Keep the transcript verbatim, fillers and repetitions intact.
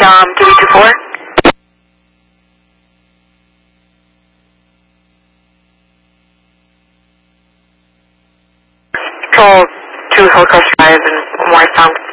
um, T V two four. Control two Hillcrest Drive and White Sound.